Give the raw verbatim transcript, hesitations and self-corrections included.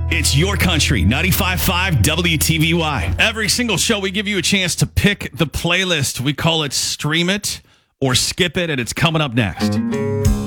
It's your country, ninety-five point five W T V Y. Every single show, we give you a chance to pick the playlist. We call it Stream It or Skip It, and it's coming up next.